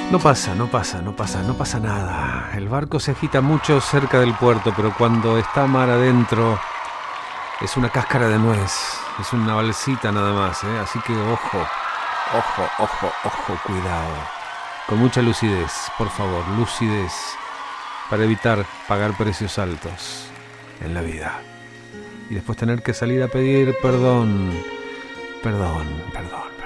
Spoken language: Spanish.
No pasa nada. El barco se agita mucho cerca del puerto, pero cuando está mar adentro es una cáscara de nuez, es una balsita nada más, ¿eh? Así que ojo, cuidado. Con mucha lucidez, por favor, lucidez, para evitar pagar precios altos en la vida. Y después tener que salir a pedir perdón.